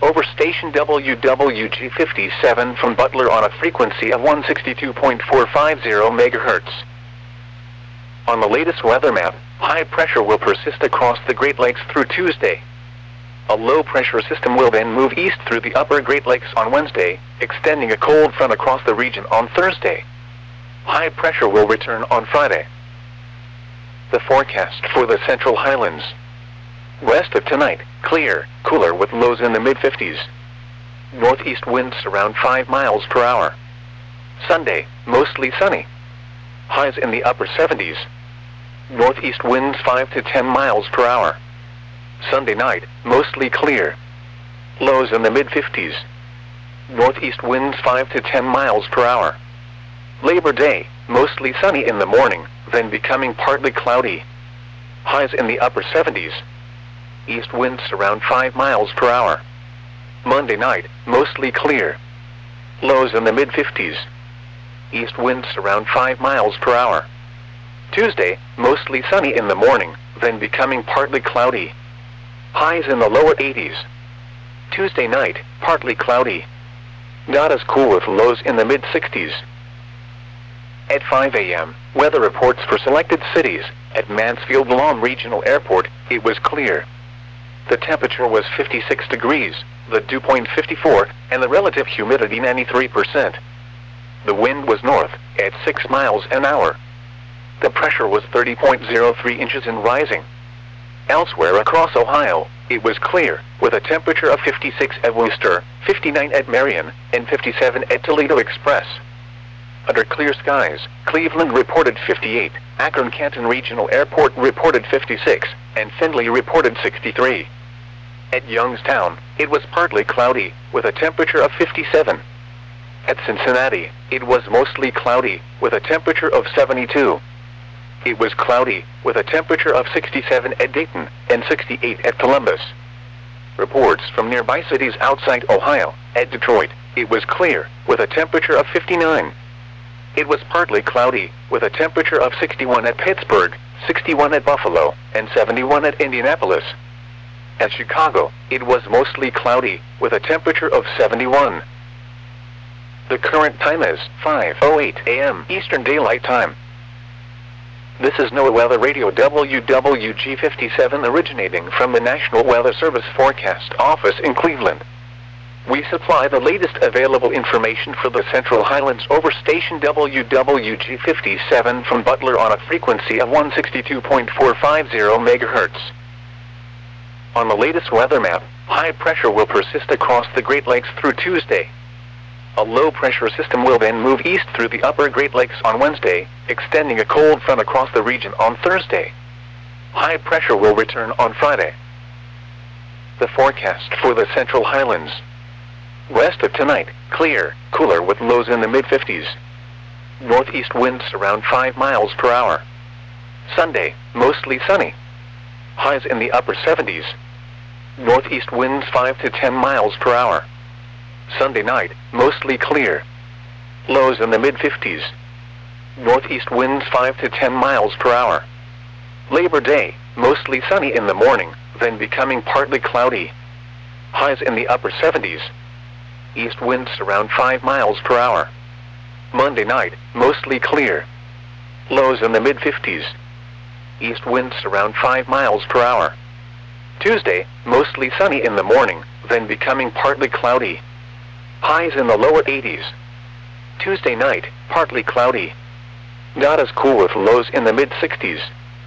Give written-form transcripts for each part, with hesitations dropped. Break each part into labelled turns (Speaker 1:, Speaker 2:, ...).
Speaker 1: over station WWG57 from Butler on a frequency of 162.450 MHz. On the latest weather map, high pressure will persist across the Great Lakes through Tuesday. A low-pressure system will then move east through the upper Great Lakes on Wednesday, extending a cold front across the region on Thursday. High pressure will return on Friday. The forecast for the Central Highlands. West of tonight, clear, cooler with lows in the mid-50s. Northeast winds around 5 miles per hour. Sunday, mostly sunny. Highs in the upper 70s. Northeast winds 5 to 10 miles per hour. Sunday night, mostly clear. Lows in the mid-50s. Northeast winds 5 to 10 miles per hour. Labor Day, mostly sunny in the morning, then becoming partly cloudy. Highs in the upper 70s. East winds around 5 miles per hour. Monday night, mostly clear. Lows in the mid-50s. East winds around 5 miles per hour. Tuesday, mostly sunny in the morning, then becoming partly cloudy. Highs in the lower 80s. Tuesday night, partly cloudy. Not as cool with lows in the mid-60s. At 5 a.m., weather reports for selected cities. At Mansfield-Lam Regional Airport, it was clear. The temperature was 56 degrees, the dew point 54, and the relative humidity 93%. The wind was north, at 6 miles an hour. The pressure was 30.03 inches and rising. Elsewhere across Ohio, it was clear, with a temperature of 56 at Wooster, 59 at Marion, and 57 at Toledo Express. Under clear skies, Cleveland reported 58, Akron-Canton Regional Airport reported 56, and Findlay reported 63. At Youngstown, it was partly cloudy, with a temperature of 57. At Cincinnati, it was mostly cloudy, with a temperature of 72. It was cloudy, with a temperature of 67 at Dayton, and 68 at Columbus. Reports from nearby cities outside Ohio. At Detroit, it was clear, with a temperature of 59. It was partly cloudy, with a temperature of 61 at Pittsburgh, 61 at Buffalo, and 71 at Indianapolis. At Chicago, it was mostly cloudy, with a temperature of 71. The current time is 5:08 a.m. Eastern Daylight Time. This is NOAA Weather Radio WWG57 originating from the National Weather Service Forecast Office in Cleveland. We supply the latest available information for the Central Highlands over station WWG57 from Butler on a frequency of 162.450 MHz. On the latest weather map, high pressure will persist across the Great Lakes through Tuesday. A low-pressure system will then move east through the upper Great Lakes on Wednesday, extending a cold front across the region on Thursday. High pressure will return on Friday. The forecast for the Central Highlands. West of tonight, clear, cooler with lows in the mid-50s. Northeast winds around 5 miles per hour. Sunday, mostly sunny. Highs in the upper 70s. Northeast winds 5 to 10 miles per hour. Sunday night, mostly clear. Lows in the mid-50s. Northeast winds 5 to 10 miles per hour. Labor Day, mostly sunny in the morning, then becoming partly cloudy. Highs in the upper 70s. East winds around 5 miles per hour. Monday night, mostly clear. Lows in the mid-50s. East winds around 5 miles per hour. Tuesday, mostly sunny in the morning, then becoming partly cloudy. Highs in the lower 80s. Tuesday night, partly cloudy. Not as cool with lows in the mid-60s.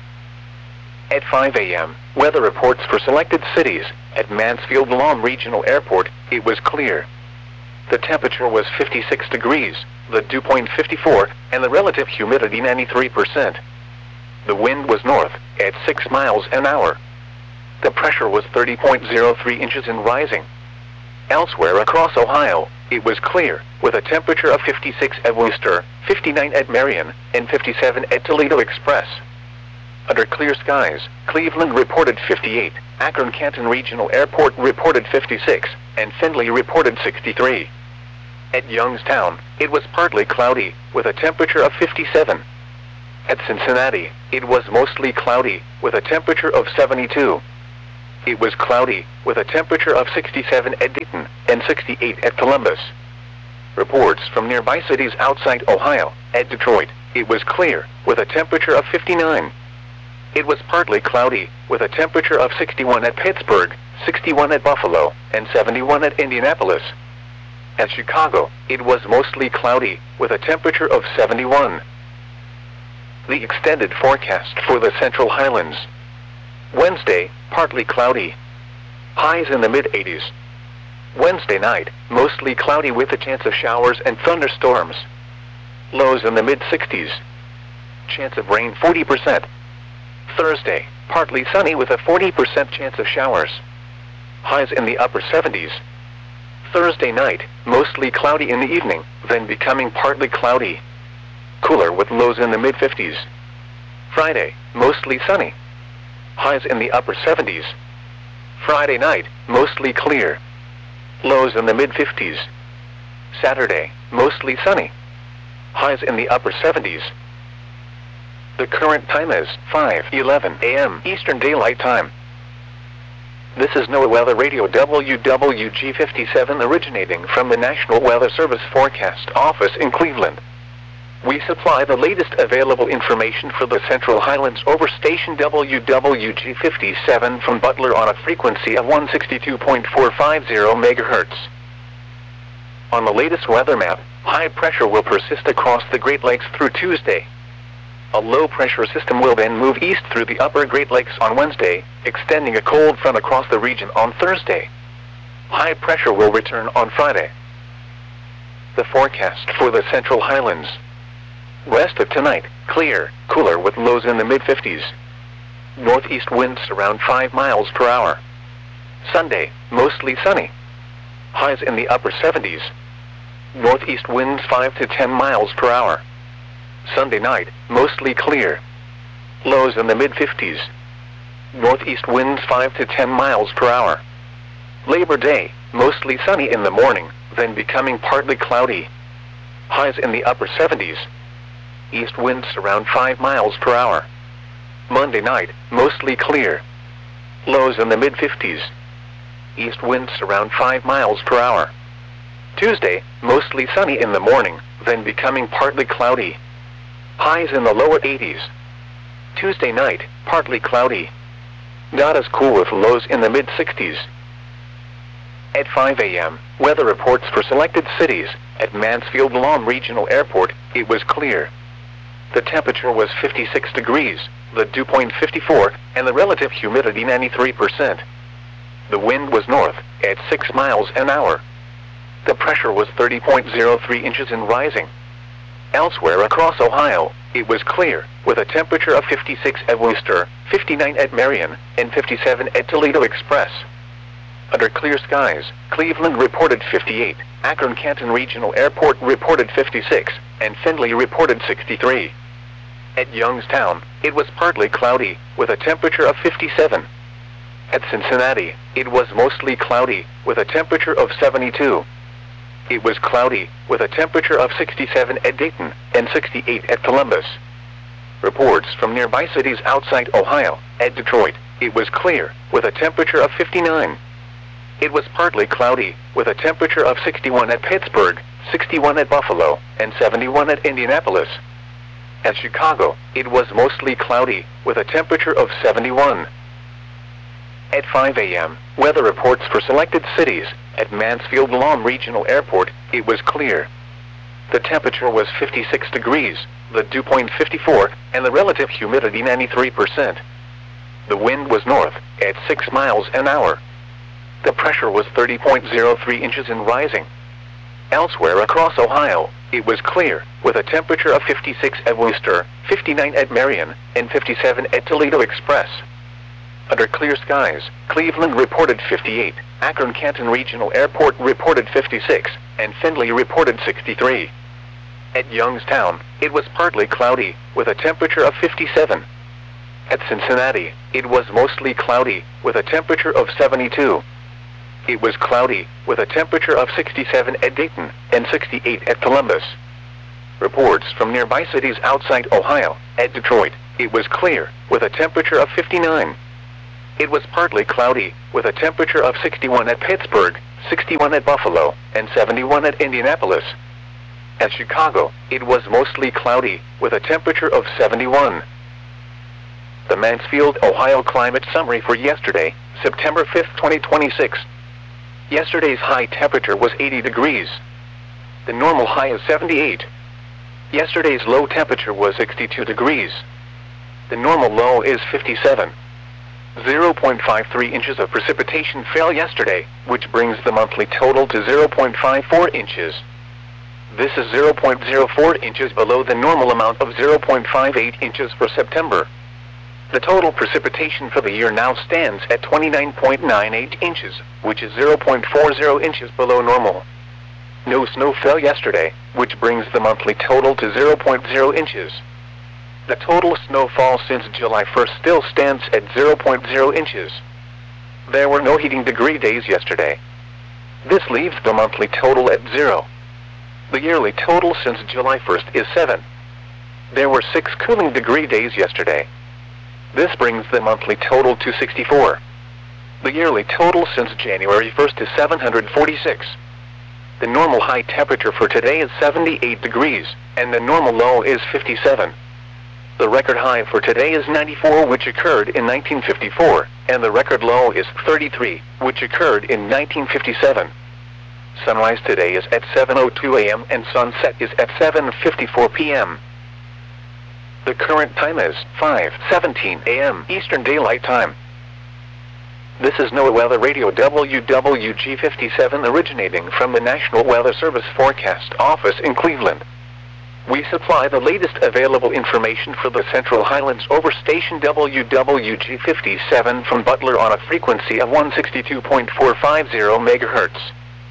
Speaker 1: At 5 a.m., weather reports for selected cities. At Mansfield-Lam Regional Airport, it was clear. The temperature was 56 degrees, the dew point 54, and the relative humidity 93%. The wind was north, at 6 miles an hour. The pressure was 30.03 inches and rising. Elsewhere across Ohio, it was clear, with a temperature of 56 at Wooster, 59 at Marion, and 57 at Toledo Express. Under clear skies, Cleveland reported 58, Akron-Canton Regional Airport reported 56, and Findlay reported 63. At Youngstown, it was partly cloudy, with a temperature of 57. At Cincinnati, it was mostly cloudy, with a temperature of 72. it was cloudy, with a temperature of 67 at Dayton and 68 at Columbus. Reports from nearby cities outside Ohio. At Detroit, it was clear, with a temperature of 59. It was partly cloudy, with a temperature of 61 at Pittsburgh, 61 at Buffalo, and 71 at Indianapolis. At Chicago, it was mostly cloudy, with a temperature of 71. The extended forecast for the Central Highlands. Wednesday, partly cloudy. Highs in the mid-80s. Wednesday night, mostly cloudy with a chance of showers and thunderstorms. Lows in the mid-60s. Chance of rain 40%. Thursday, partly sunny with a 40% chance of showers. Highs in the upper 70s. Thursday night, mostly cloudy in the evening, then becoming partly cloudy. Cooler with lows in the mid-50s. Friday, mostly sunny. Highs in the upper 70s. Friday night, mostly clear. Lows in the mid-50s. Saturday, mostly sunny. Highs in the upper 70s. The current time is 5:11 a.m. Eastern Daylight Time. This is NOAA Weather Radio WWG57 originating from the National Weather Service Forecast Office in Cleveland. We supply the latest available information for the Central Highlands over station WWG57 from Butler on a frequency of 162.450 MHz. On the latest weather map, high pressure will persist across the Great Lakes through Tuesday. A low-pressure system will then move east through the upper Great Lakes on Wednesday, extending a cold front across the region on Thursday. High pressure will return on Friday. The forecast for the Central Highlands. Rest of tonight, clear, cooler with lows in the mid-50s. Northeast winds around 5 miles per hour. Sunday, mostly sunny. Highs in the upper 70s. Northeast winds 5 to 10 miles per hour. Sunday night, mostly clear. Lows in the mid-50s. Northeast winds 5 to 10 miles per hour. Labor Day, mostly sunny in the morning, then becoming partly cloudy. Highs in the upper 70s. East winds around 5 miles per hour. Monday night, mostly clear. Lows in the mid-50s. East winds around 5 miles per hour. Tuesday, mostly sunny in the morning, then becoming partly cloudy. Highs in the lower 80s. Tuesday night, partly cloudy. Not as cool with lows in the mid-60s. At 5 a.m., weather reports for selected cities. At Mansfield-Lom Regional Airport, it was clear. The temperature was 56 degrees, the dew point 54, and the relative humidity 93%. The wind was north, at 6 miles an hour. The pressure was 30.03 inches and rising. Elsewhere across Ohio, it was clear, with a temperature of 56 at Wooster, 59 at Marion, and 57 at Toledo Express. Under clear skies, Cleveland reported 58, Akron-Canton Regional Airport reported 56, and Findlay reported 63. At Youngstown, it was partly cloudy, with a temperature of 57. At Cincinnati, it was mostly cloudy, with a temperature of 72. It was cloudy, with a temperature of 67 at Dayton and 68 at Columbus. Reports from nearby cities outside Ohio. At Detroit, it was clear, with a temperature of 59. It was partly cloudy, with a temperature of 61 at Pittsburgh, 61 at Buffalo, and 71 at Indianapolis. At Chicago, it was mostly cloudy, with a temperature of 71. At 5 a.m., weather reports for selected cities. At Mansfield-Lom Regional Airport, it was clear. The temperature was 56 degrees, the dew point 54, and the relative humidity 93%. The wind was north, at 6 miles an hour. The pressure was 30.03 inches and rising. Elsewhere across Ohio, it was clear, with a temperature of 56 at Wooster, 59 at Marion, and 57 at Toledo Express. Under clear skies, Cleveland reported 58, Akron-Canton Regional Airport reported 56, and Findlay reported 63. At Youngstown, it was partly cloudy, with a temperature of 57. At Cincinnati, it was mostly cloudy, with a temperature of 72. It was cloudy, with a temperature of 67 at Dayton and 68 at Columbus. Reports from nearby cities outside Ohio. At Detroit, it was clear, with a temperature of 59. it was partly cloudy, with a temperature of 61 at Pittsburgh, 61 at Buffalo, and 71 at Indianapolis. At Chicago, it was mostly cloudy, with a temperature of 71. The Mansfield, Ohio climate summary for yesterday, September 5, 2026. Yesterday's high temperature was 80 degrees. The normal high is 78. Yesterday's low temperature was 62 degrees. The normal low is 57. 0.53 inches of precipitation fell yesterday, which brings the monthly total to 0.54 inches. This is 0.04 inches below the normal amount of 0.58 inches for September. The total precipitation for the year now stands at 29.98 inches, which is 0.40 inches below normal. No snow fell yesterday, which brings the monthly total to 0.0 inches. The total snowfall since July 1st still stands at 0.0 inches. There were no heating degree days yesterday. This leaves the monthly total at 0. The yearly total since July 1st is 7. There were 6 cooling degree days yesterday. This brings the monthly total to 64. The yearly total since January 1st is 746. The normal high temperature for today is 78 degrees, and the normal low is 57. The record high for today is 94, which occurred in 1954, and the record low is 33, which occurred in 1957. Sunrise today is at 7:02 a.m. and sunset is at 7:54 p.m. The current time is 5:17 a.m. Eastern Daylight Time. This is NOAA Weather Radio WWG57 originating from the National Weather Service Forecast Office in Cleveland. We supply the latest available information for the Central Highlands over station WWG57 from Butler on a frequency of 162.450 MHz.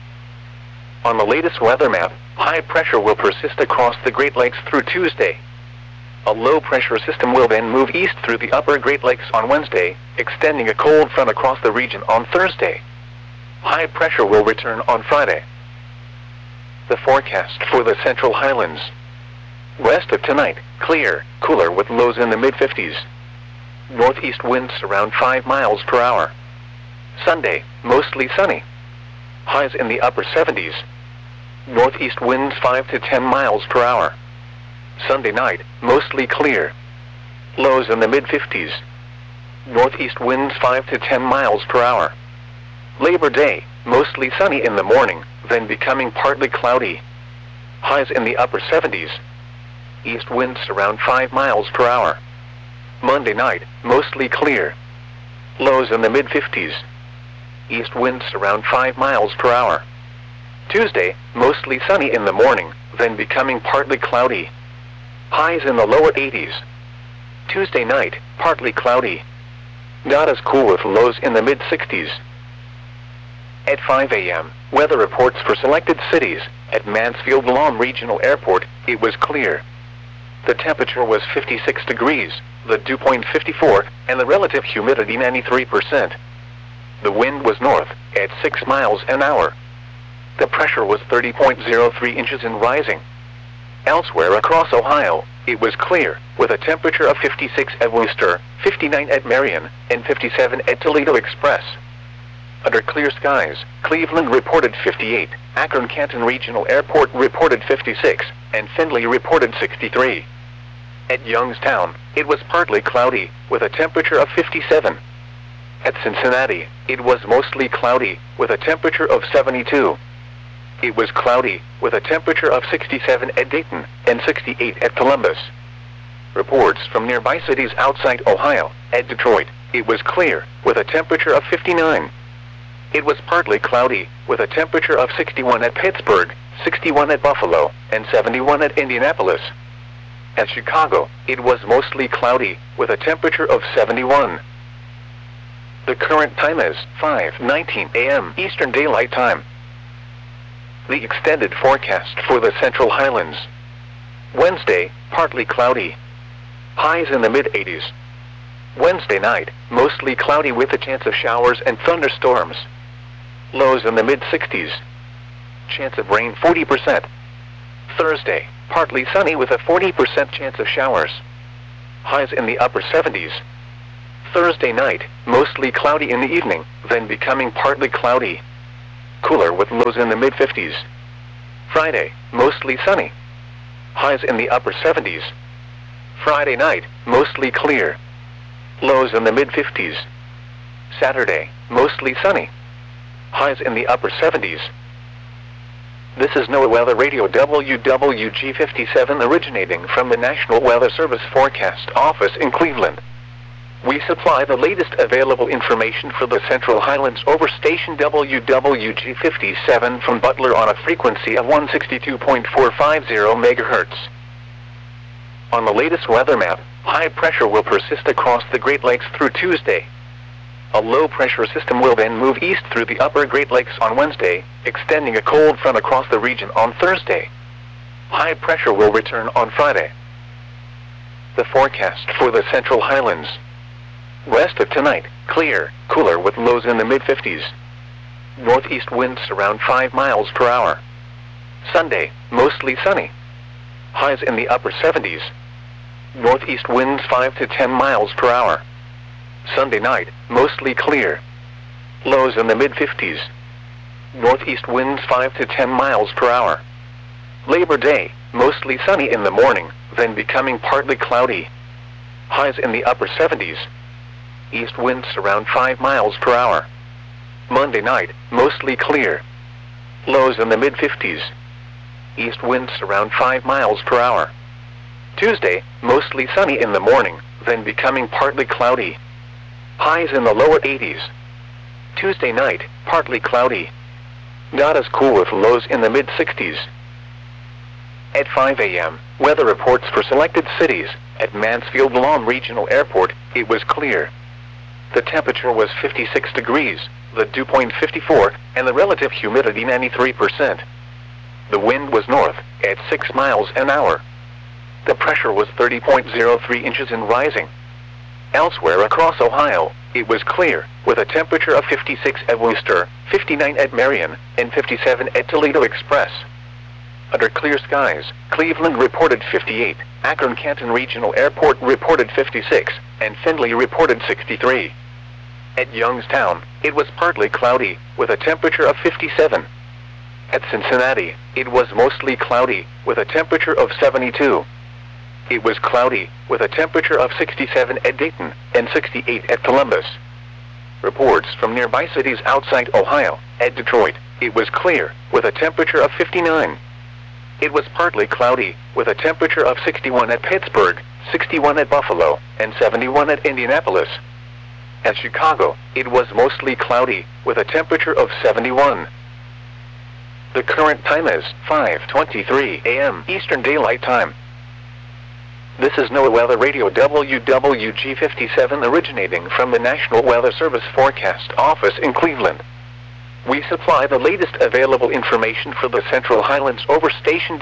Speaker 1: On the latest weather map, high pressure will persist across the Great Lakes through Tuesday. A low-pressure system will then move east through the upper Great Lakes on Wednesday, extending a cold front across the region on Thursday. High pressure will return on Friday. The forecast for the Central Highlands. West of tonight, clear, cooler with lows in the mid-50s. Northeast winds around 5 miles per hour. Sunday, mostly sunny. Highs in the upper 70s. Northeast winds 5 to 10 miles per hour. Sunday night, mostly clear. Lows in the mid-50s. Northeast winds 5 to 10 miles per hour. Labor Day, mostly sunny in the morning, then becoming partly cloudy. Highs in the upper 70s. East winds around 5 miles per hour. Monday night, mostly clear. Lows in the mid-50s. East winds around 5 miles per hour. Tuesday, mostly sunny in the morning, then becoming partly cloudy. Highs in the lower 80s. Tuesday night, partly cloudy. Not as cool with lows in the mid-60s. At 5 a.m., weather reports for selected cities. At Mansfield-Lom Regional Airport, it was clear. The temperature was 56 degrees, the dew point 54, and the relative humidity 93%. The wind was north, at 6 miles an hour. The pressure was 30.03 inches and rising. Elsewhere across Ohio, it was clear, with a temperature of 56 at Wooster, 59 at Marion, and 57 at Toledo Express. Under clear skies, Cleveland reported 58, Akron-Canton Regional Airport reported 56, and Findlay reported 63. At Youngstown, it was partly cloudy, with a temperature of 57. At Cincinnati, it was mostly cloudy, with a temperature of 72. It was cloudy, with a temperature of 67 at Dayton and 68 at Columbus. Reports from nearby cities outside Ohio. At Detroit, it was clear, with a temperature of 59. It was partly cloudy, with a temperature of 61 at Pittsburgh, 61 at Buffalo, and 71 at Indianapolis. At Chicago, it was mostly cloudy, with a temperature of 71. The current time is 5:19 a.m. Eastern Daylight Time. The extended forecast for the Central Highlands. Wednesday, partly cloudy. Highs in the mid-80s. Wednesday night, mostly cloudy with a chance of showers and thunderstorms. Lows in the mid-60s. Chance of rain 40%. Thursday, partly sunny with a 40% chance of showers. Highs in the upper 70s. Thursday night, mostly cloudy in the evening, then becoming partly cloudy. Cooler with lows in the mid-50s. Friday, mostly sunny. Highs in the upper 70s. Friday night, mostly clear. Lows in the mid-50s. Saturday, mostly sunny. Highs in the upper 70s. This is NOAA Weather Radio WWG57 originating from the National Weather Service Forecast Office in Cleveland. We supply the latest available information for the Central Highlands over station WWG57 from Butler on a frequency of 162.450 MHz. On the latest weather map, high pressure will persist across the Great Lakes through Tuesday. A low-pressure system will then move east through the upper Great Lakes on Wednesday, extending a cold front across the region on Thursday. High pressure will return on Friday. The forecast for the Central Highlands. West of tonight, clear, cooler with lows in the mid-50s. Northeast winds around 5 miles per hour. Sunday, mostly sunny. Highs in the upper 70s. Northeast winds 5 to 10 miles per hour. Sunday night, mostly clear. Lows in the mid-50s. Northeast winds 5 to 10 miles per hour. Labor Day, mostly sunny in the morning, then becoming partly cloudy. Highs in the upper 70s. East winds around 5 miles per hour. Monday night, mostly clear. Lows in the mid-50s. East winds around 5 miles per hour. Tuesday, mostly sunny in the morning, then becoming partly cloudy. Highs in the lower 80s. Tuesday night, partly cloudy. Not as cool with lows in the mid-60s. At 5 a.m., weather reports for selected cities. At Mansfield-Lahm Regional Airport, it was clear. The temperature was 56 degrees, the dew point 54, and the relative humidity 93%. The wind was north, at 6 miles an hour. The pressure was 30.03 inches and rising. Elsewhere across Ohio, it was clear, with a temperature of 56 at Wooster, 59 at Marion, and 57 at Toledo Express. Under clear skies, Cleveland reported 58, Akron-Canton Regional Airport reported 56, and Findlay reported 63. At Youngstown, it was partly cloudy, with a temperature of 57. At Cincinnati, it was mostly cloudy, with a temperature of 72. It was cloudy, with a temperature of 67 at Dayton, and 68 at Columbus. Reports from nearby cities outside Ohio. At Detroit, it was clear, with a temperature of 59. It was partly cloudy, with a temperature of 61 at Pittsburgh, 61 at Buffalo, and 71 at Indianapolis. At Chicago, it was mostly cloudy, with a temperature of 71. The current time is 5:23 a.m. Eastern Daylight Time. This is NOAA Weather Radio WWG57 originating from the National Weather Service Forecast Office in Cleveland. We supply the latest available information for the Central Highlands over station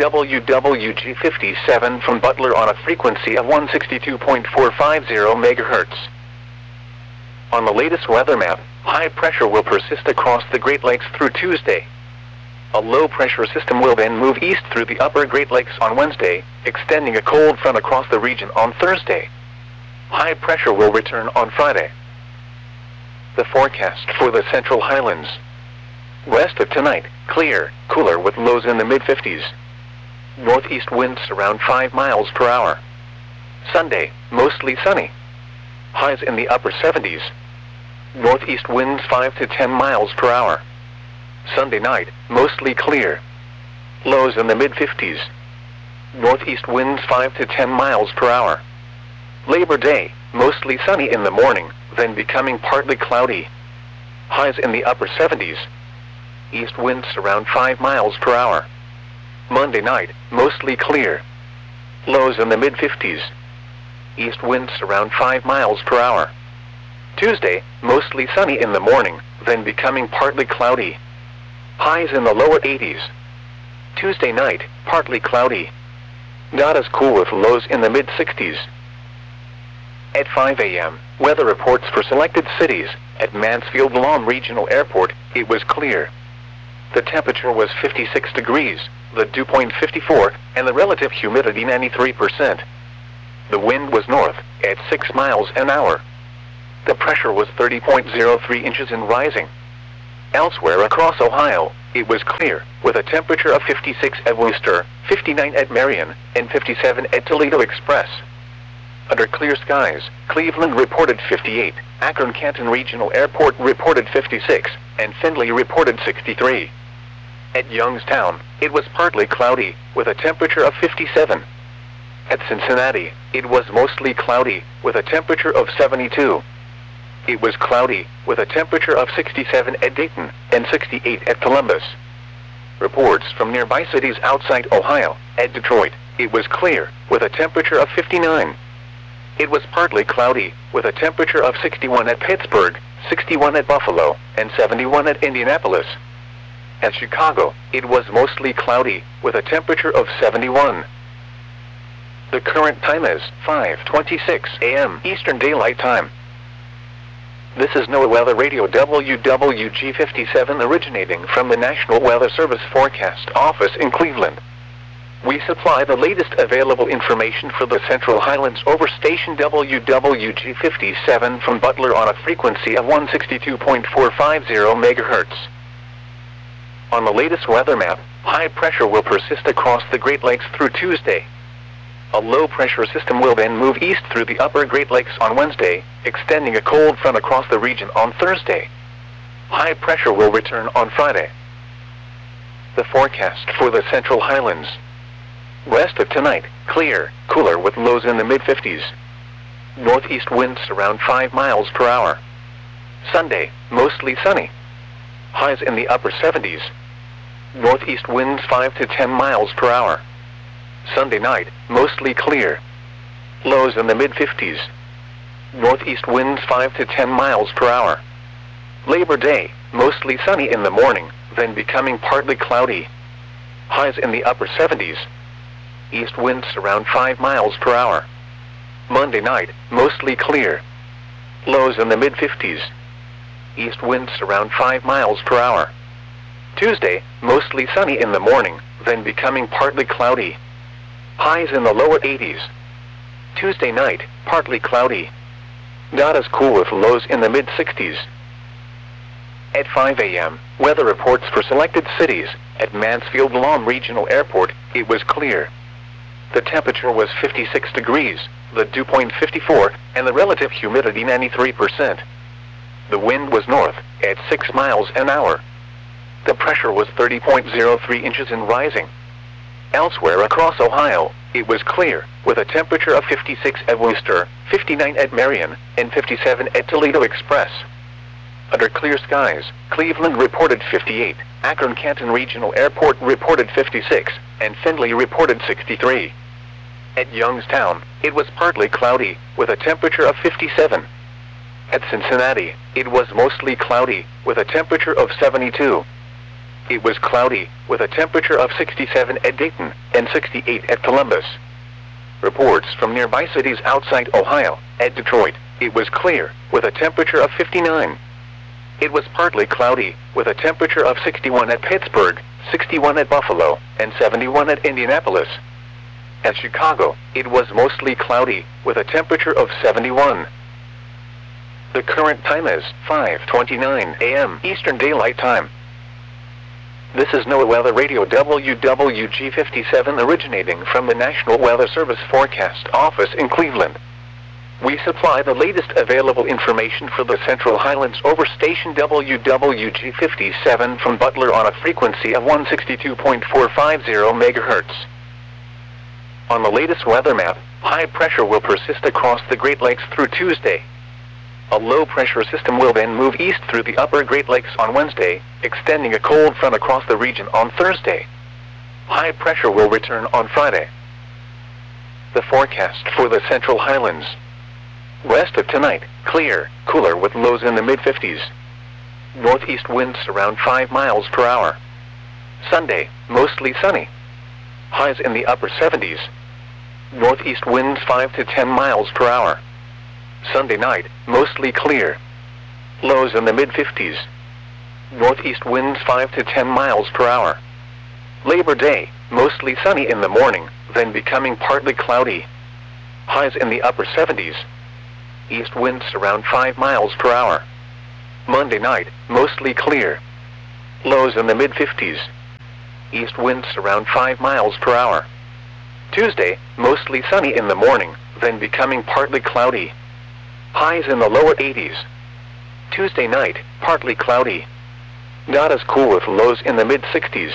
Speaker 1: WWG57 from Butler on a frequency of 162.450 MHz. On the latest weather map, high pressure will persist across the Great Lakes through Tuesday. A low-pressure system will then move east through the upper Great Lakes on Wednesday, extending a cold front across the region on Thursday. High pressure will return on Friday. The forecast for the Central Highlands. West of tonight, clear, cooler with lows in the mid-50s. Northeast winds around 5 miles per hour. Sunday, mostly sunny. Highs in the upper 70s. Northeast winds 5 to 10 miles per hour. Sunday night, mostly clear. Lows in the mid-50s. Northeast winds 5 to 10 miles per hour. Labor Day, mostly sunny in the morning, then becoming partly cloudy. Highs in the upper 70s. East winds around 5 miles per hour. Monday night, mostly clear. Lows in the mid-50s. East winds around 5 miles per hour. Tuesday, mostly sunny in the morning, then becoming partly cloudy. Highs in the lower 80s. Tuesday night, partly cloudy. Not as cool with lows in the mid-60s. At 5 a.m., weather reports for selected cities. At Mansfield-Lahm Regional Airport, it was clear. The temperature was 56 degrees, the dew point 54, and the relative humidity 93%. The wind was north, at 6 miles an hour. The pressure was 30.03 inches and rising. Elsewhere across Ohio, it was clear, with a temperature of 56 at Wooster, 59 at Marion, and 57 at Toledo Express. Under clear skies, Cleveland reported 58, Akron-Canton Regional Airport reported 56, and Findlay reported 63. At Youngstown, it was partly cloudy, with a temperature of 57. At Cincinnati, it was mostly cloudy, with a temperature of 72. It was cloudy, with a temperature of 67 at Dayton, and 68 at Columbus. Reports from nearby cities outside Ohio. At Detroit, it was clear, with a temperature of 59. It was partly cloudy, with a temperature of 61 at Pittsburgh, 61 at Buffalo, and 71 at Indianapolis. At Chicago, it was mostly cloudy, with a temperature of 71. The current time is 5:26 a.m. Eastern Daylight Time. This is NOAA Weather Radio WWG57 originating from the National Weather Service Forecast Office in Cleveland. We supply the latest available information for the Central Highlands over station WWG57 from Butler on a frequency of 162.450 MHz. On the latest weather map, high pressure will persist across the Great Lakes through Tuesday. A low-pressure system will then move east through the upper Great Lakes on Wednesday, extending a cold front across the region on Thursday. High pressure will return on Friday. The forecast for the Central Highlands. Rest of tonight, clear, cooler with lows in the mid-50s. Northeast winds around 5 miles per hour. Sunday, mostly sunny. Highs in the upper 70s. Northeast winds 5 to 10 miles per hour. Sunday night, mostly clear. Lows in the mid-50s. Northeast winds 5 to 10 miles per hour. Labor Day, mostly sunny in the morning, then becoming partly cloudy. Highs in the upper 70s. East winds around 5 miles per hour. Monday night, mostly clear. Lows in the mid-50s. East winds around 5 miles per hour. Tuesday, mostly sunny in the morning, then becoming partly cloudy. Highs in the lower 80s. Tuesday night, partly cloudy. Not as cool with lows in the mid-60s. At 5 a.m., weather reports for selected cities. At Mansfield-Lom Regional Airport, it was clear. The temperature was 56 degrees, the dew point 54, and the relative humidity 93%. The wind was north, at 6 miles an hour. The pressure was 30.03 inches and rising. Elsewhere across Ohio, it was clear, with a temperature of 56 at Wooster, 59 at Marion, and 57 at Toledo Express. Under clear skies, Cleveland reported 58, Akron-Canton Regional Airport reported 56, and Findlay reported 63. At Youngstown, it was partly cloudy, with a temperature of 57. At Cincinnati, it was mostly cloudy, with a temperature of 72. It was cloudy, with a temperature of 67 at Dayton, and 68 at Columbus. Reports from nearby cities outside Ohio. At Detroit, it was clear, with a temperature of 59. It was partly cloudy, with a temperature of 61 at Pittsburgh, 61 at Buffalo, and 71 at Indianapolis. At Chicago, it was mostly cloudy, with a temperature of 71. The current time is 5:29 a.m. Eastern Daylight Time. This is NOAA Weather Radio WWG57 originating from the National Weather Service Forecast Office in Cleveland. We supply the latest available information for the Central Highlands over station WWG57 from Butler on a frequency of 162.450 MHz. On the latest weather map, high pressure will persist across the Great Lakes through Tuesday. A low-pressure system will then move east through the upper Great Lakes on Wednesday, extending a cold front across the region on Thursday. High pressure will return on Friday. The forecast for the Central Highlands. Rest of tonight, clear, cooler with lows in the mid-50s. Northeast winds around 5 miles per hour. Sunday, mostly sunny. Highs in the upper 70s. Northeast winds 5 to 10 miles per hour. Sunday night, mostly clear. Lows in the mid-50s. Northeast winds 5 to 10 miles per hour. Labor Day, mostly sunny in the morning, then becoming partly cloudy. Highs in the upper 70s. East winds around 5 miles per hour. Monday night, mostly clear. Lows in the mid-50s. East winds around 5 miles per hour. Tuesday, mostly sunny in the morning, then becoming partly cloudy. Highs in the lower 80s. Tuesday night, partly cloudy. Not as cool with lows in the mid-60s.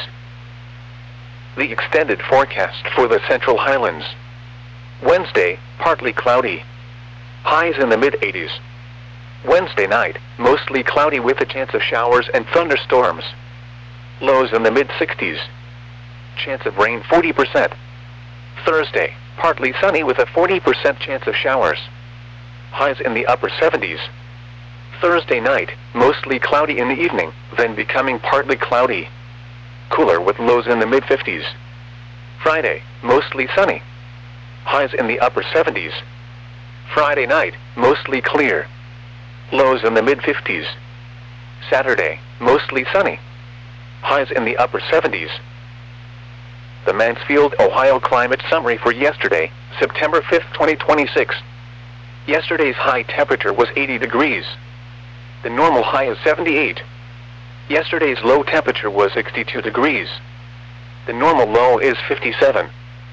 Speaker 1: The extended forecast for the Central Highlands. Wednesday, partly cloudy. Highs in the mid-80s. Wednesday night, mostly cloudy with a chance of showers and thunderstorms. Lows in the mid-60s. Chance of rain 40%. Thursday, partly sunny with a 40% chance of showers. Highs in the upper 70s. Thursday night, mostly cloudy in the evening, then becoming partly cloudy. Cooler with lows in the mid-50s. Friday, mostly sunny. Highs in the upper 70s. Friday night, mostly clear. Lows in the mid-50s. Saturday, mostly sunny. Highs in the upper 70s. The Mansfield, Ohio climate summary for yesterday, September 5, 2026. Yesterday's high temperature was 80 degrees. The normal high is 78. Yesterday's low temperature was 62 degrees. The normal low is 57.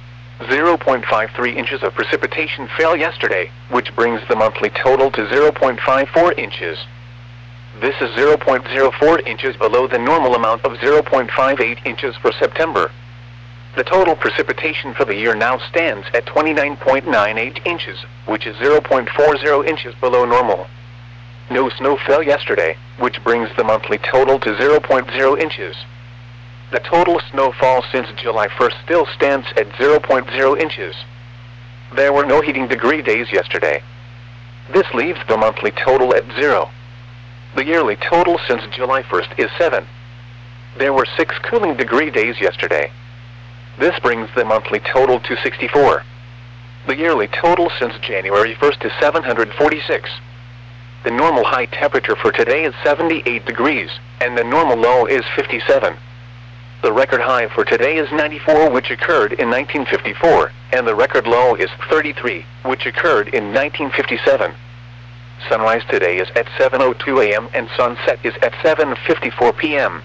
Speaker 1: 0.53 inches of precipitation fell yesterday, which brings the monthly total to 0.54 inches. This is 0.04 inches below the normal amount of 0.58 inches for September. The total precipitation for the year now stands at 29.98 inches, which is 0.40 inches below normal. No snow fell yesterday, which brings the monthly total to 0.0 inches. The total snowfall since July 1st still stands at 0.0 inches. There were no heating degree days yesterday. This leaves the monthly total at 0. The yearly total since July 1st is 7. There were 6 cooling degree days yesterday. This brings the monthly total to 64. The yearly total since January 1st is 746. The normal high temperature for today is 78 degrees, and the normal low is 57. The record high for today is 94, which occurred in 1954, and the record low is 33, which occurred in 1957. Sunrise today is at 7:02 a.m. and sunset is at 7:54 p.m.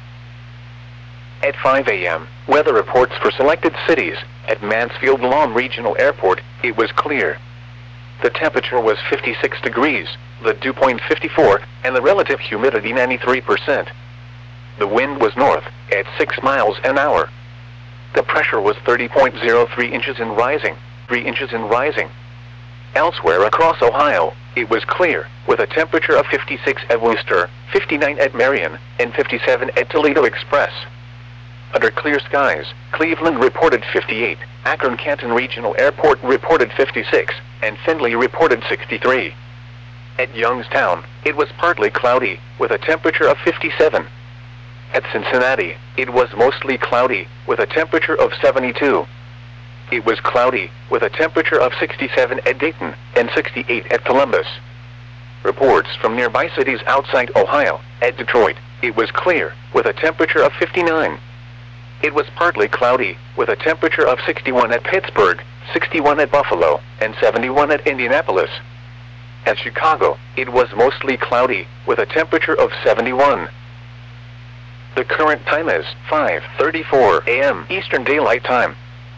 Speaker 1: At 5 a.m., weather reports for selected cities. At Mansfield Lawn Regional Airport, it was clear. The temperature was 56 degrees, the dew point 54, and the relative humidity 93%. The wind was north, at 6 miles an hour. The pressure was 30.03 inches and rising, 3 inches and rising. Elsewhere across Ohio, it was clear, with a temperature of 56 at Wooster, 59 at Marion, and 57 at Toledo Express. Under clear skies, Cleveland reported 58, Akron-Canton Regional Airport reported 56, and Findlay reported 63. At Youngstown, it was partly cloudy, with a temperature of 57. At Cincinnati, it was mostly cloudy, with a temperature of 72. It was cloudy, with a temperature of 67 at Dayton, and 68 at Columbus. Reports from nearby cities outside Ohio. At Detroit, it was clear, with a temperature of 59. It was partly cloudy, with a temperature of 61 at Pittsburgh, 61 at Buffalo, and 71 at Indianapolis. At Chicago, it was mostly cloudy, with a temperature of 71. The current time is 5:34 a.m. Eastern Daylight Time.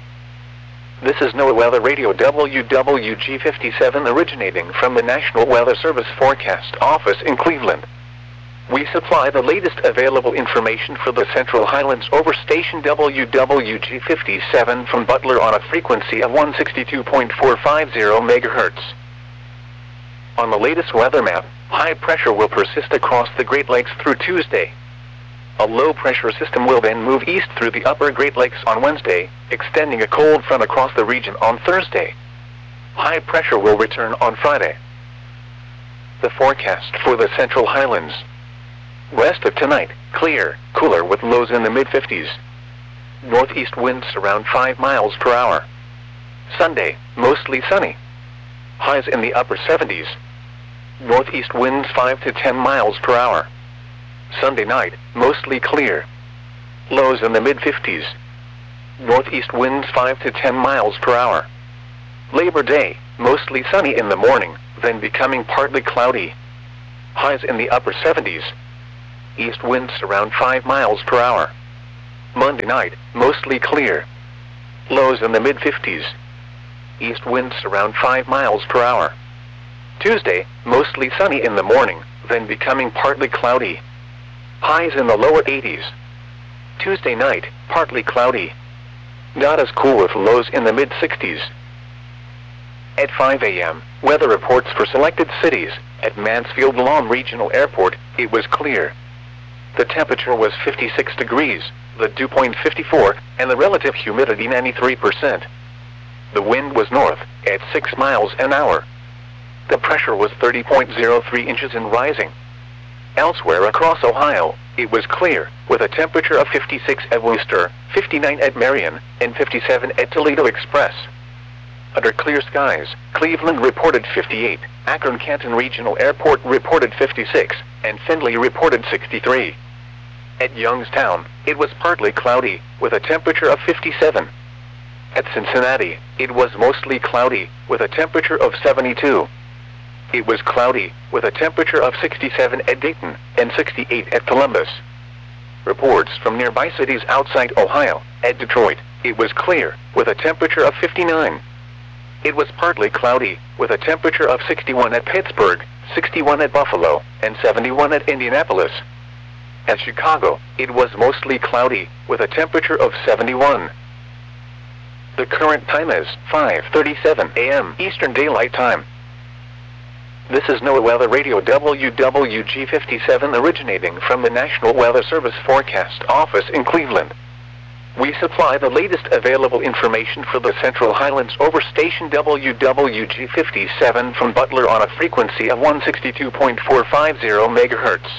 Speaker 1: This is NOAA Weather Radio WWG57 originating from the National Weather Service Forecast Office in Cleveland. We supply the latest available information for the Central Highlands over station WWG57 from Butler on a frequency of 162.450 MHz. On the latest weather map, high pressure will persist across the Great Lakes through Tuesday. A low-pressure system will then move east through the upper Great Lakes on Wednesday, extending a cold front across the region on Thursday. High pressure will return on Friday. The forecast for the Central Highlands. West of tonight, clear, cooler with lows in the mid-50s. Northeast winds around 5 miles per hour. Sunday, mostly sunny. Highs in the upper 70s. Northeast winds 5 to 10 miles per hour. Sunday night, mostly clear. Lows in the mid-50s. Northeast winds 5 to 10 miles per hour. Labor Day, mostly sunny in the morning, then becoming partly cloudy. Highs in the upper 70s. East winds around 5 miles per hour. Monday night, mostly clear. Lows in the mid-50s. East winds around 5 miles per hour. Tuesday, mostly sunny in the morning, then becoming partly cloudy. Highs in the lower 80s. Tuesday night, partly cloudy. Not as cool with lows in the mid-60s. At 5 a.m., weather reports for selected cities. At Mansfield Lawn Regional Airport, it was clear. The temperature was 56 degrees, the dew point 54, and the relative humidity 93%. The wind was north, at 6 miles an hour. The pressure was 30.03 inches and rising. Elsewhere across Ohio, it was clear, with a temperature of 56 at Wooster, 59 at Marion, and 57 at Toledo Express. Under clear skies, Cleveland reported 58, Akron-Canton Regional Airport reported 56, and Findlay reported 63. At Youngstown, it was partly cloudy, with a temperature of 57. At Cincinnati, it was mostly cloudy, with a temperature of 72. It was cloudy, with a temperature of 67 at Dayton, and 68 at Columbus. Reports from nearby cities outside Ohio. At Detroit, it was clear, with a temperature of 59. It was partly cloudy, with a temperature of 61 at Pittsburgh, 61 at Buffalo, and 71 at Indianapolis. At Chicago, it was mostly cloudy, with a temperature of 71. The current time is 5:37 a.m. Eastern Daylight Time. This is NOAA Weather Radio WWG57 originating from the National Weather Service Forecast Office in Cleveland. We supply the latest available information for the Central Highlands over station WWG57 from Butler on a frequency of 162.450 MHz.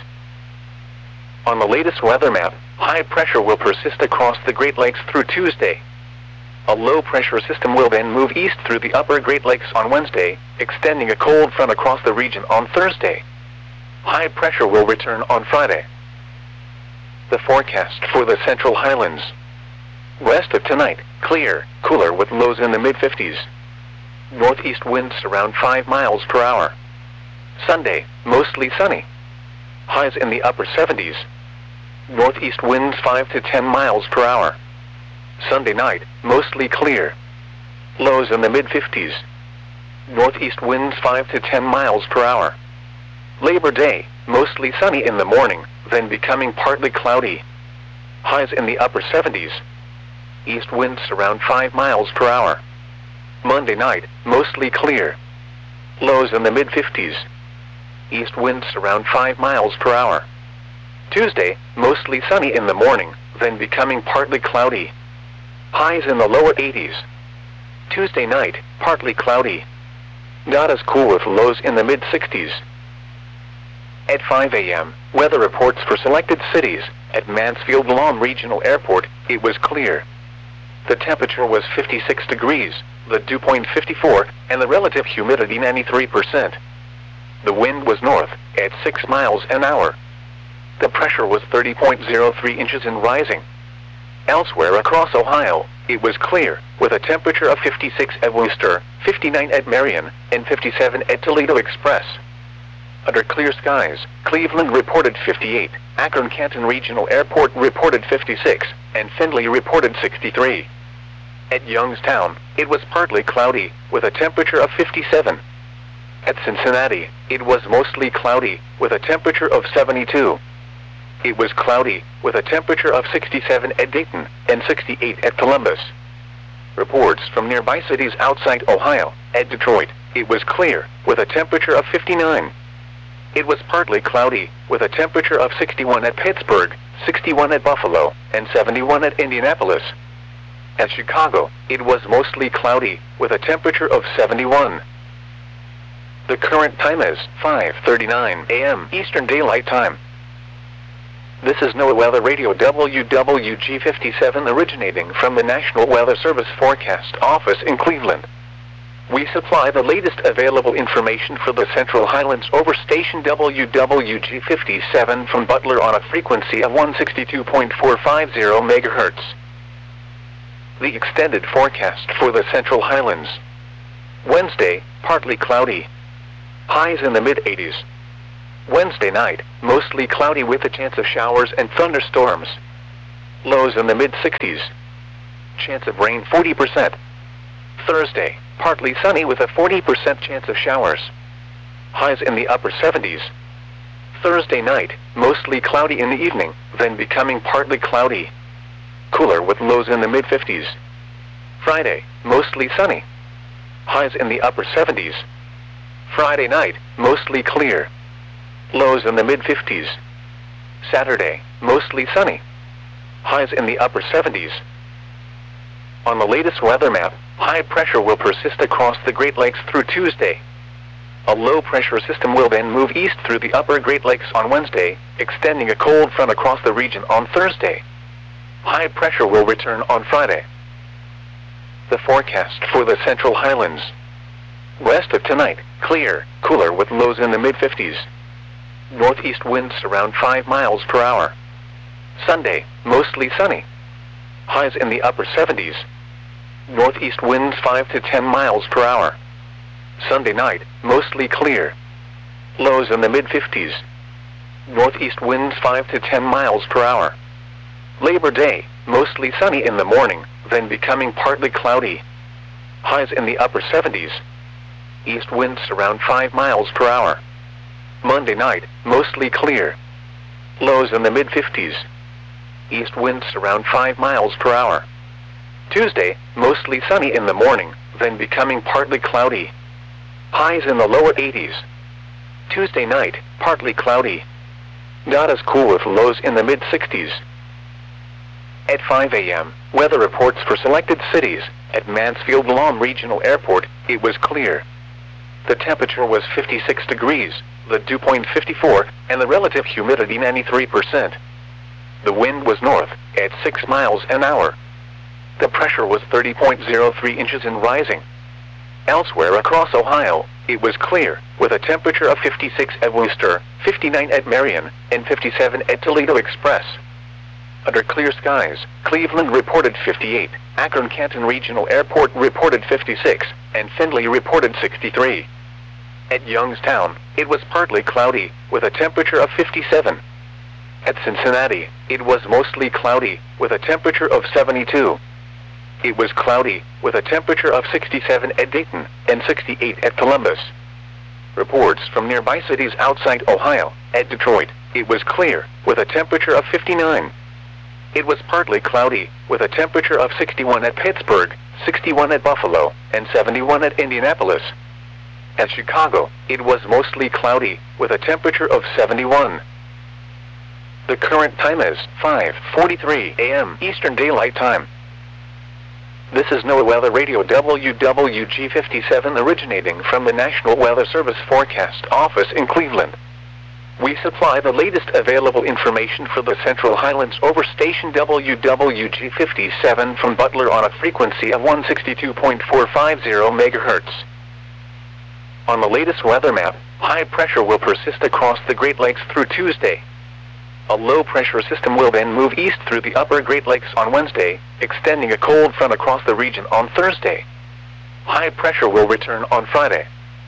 Speaker 1: On the latest weather map, high pressure will persist across the Great Lakes through Tuesday. A low-pressure system will then move east through the upper Great Lakes on Wednesday, extending a cold front across the region on Thursday. High pressure will return on Friday. The forecast for the Central Highlands. West of tonight, clear, cooler with lows in the mid-50s. Northeast winds around 5 miles per hour. Sunday, mostly sunny. Highs in the upper 70s. Northeast winds 5 to 10 miles per hour. Sunday night, mostly clear. Lows in the mid-50s. Northeast winds 5 to 10 miles per hour. Labor Day, mostly sunny in the morning, then becoming partly cloudy. Highs in the upper 70s. East winds around 5 miles per hour. Monday night, mostly clear. Lows in the mid-50s. East winds around 5 miles per hour. Tuesday, mostly sunny in the morning, then becoming partly cloudy. Highs in the lower 80s. Tuesday night, partly cloudy. Not as cool with lows in the mid-60s. At 5 a.m., weather reports for selected cities. At Mansfield Lawn Regional Airport, it was clear. The temperature was 56 degrees, the dew point 54, and the relative humidity 93%. The wind was north, at 6 miles an hour. The pressure was 30.03 inches and rising. Elsewhere across Ohio, it was clear, with a temperature of 56 at Wooster, 59 at Marion, and 57 at Toledo Express. Under clear skies, Cleveland reported 58, Akron-Canton Regional Airport reported 56, and Findlay reported 63. At Youngstown, it was partly cloudy, with a temperature of 57. At Cincinnati, it was mostly cloudy, with a temperature of 72. It was cloudy, with a temperature of 67 at Dayton, and 68 at Columbus. Reports from nearby cities outside Ohio. At Detroit, it was clear, with a temperature of 59. It was partly cloudy, with a temperature of 61 at Pittsburgh, 61 at Buffalo, and 71 at Indianapolis. At Chicago, it was mostly cloudy, with a temperature of 71. The current time is 5:39 a.m. Eastern Daylight Time. This is NOAA Weather Radio WWG57 originating from the National Weather Service Forecast Office in Cleveland. We supply the latest available information for the Central Highlands over station WWG57 from Butler on a frequency of 162.450 MHz. The extended forecast for the Central Highlands. Wednesday, partly cloudy. Highs in the mid-80s. Wednesday night, mostly cloudy with a chance of showers and thunderstorms. Lows in the mid-60s. Chance of rain 40%. Thursday, partly sunny with a 40% chance of showers. Highs in the upper 70s. Thursday night, mostly cloudy in the evening, then becoming partly cloudy. Cooler with lows in the mid-50s. Friday, mostly sunny. Highs in the upper 70s. Friday night, mostly clear. Lows in the mid-50s. Saturday, mostly sunny. Highs in the upper 70s. On the latest weather map, high pressure will persist across the Great Lakes through Tuesday. A low-pressure system will then move east through the upper Great Lakes on Wednesday, extending a cold front across the region on Thursday. High pressure will return on Friday. The forecast for the Central Highlands. West of tonight, clear, cooler with lows in the mid-50s. Northeast winds around 5 miles per hour. Sunday, mostly sunny. Highs in the upper 70s. Northeast winds 5 to 10 miles per hour. Sunday night, mostly clear. Lows in the mid-50s. Northeast winds 5 to 10 miles per hour. Labor Day, mostly sunny in the morning, then becoming partly cloudy. Highs in the upper 70s. East winds around 5 miles per hour. Monday night, mostly clear. Lows in the mid-50s. East winds around 5 miles per hour. Tuesday, mostly sunny in the morning, then becoming partly cloudy. Highs in the lower 80s. Tuesday night, partly cloudy. Not as cool with lows in the mid-60s. At 5 a.m., weather reports for selected cities. At Mansfield-Lam Regional Airport, it was clear. The temperature was 56 degrees, the dew point 54, and the relative humidity 93%. The wind was north, at 6 miles an hour. The pressure was 30.03 inches and rising. Elsewhere across Ohio, it was clear, with a temperature of 56 at Wooster, 59 at Marion, and 57 at Toledo Express. Under clear skies, Cleveland reported 58, Akron-Canton Regional Airport reported 56, and Findlay reported 63. At Youngstown, it was partly cloudy, with a temperature of 57. At Cincinnati, it was mostly cloudy, with a temperature of 72. It was cloudy, with a temperature of 67 at Dayton, and 68 at Columbus. Reports from nearby cities outside Ohio. At Detroit, it was clear, with a temperature of 59. It was partly cloudy, with a temperature of 61 at Pittsburgh, 61 at Buffalo, and 71 at Indianapolis. At Chicago, it was mostly cloudy, with a temperature of 71. The current time is 5:43 a.m. Eastern Daylight Time. This is NOAA Weather Radio WWG57 originating from the National Weather Service Forecast Office in Cleveland. We supply the latest available information for the Central Highlands over station WWG57 from Butler on a frequency of 162.450 MHz. On the latest weather map, high pressure will persist across the Great Lakes through Tuesday. A low-pressure system will then move east through the upper Great Lakes on Wednesday, extending a cold front across the region on Thursday. High pressure will return on Friday.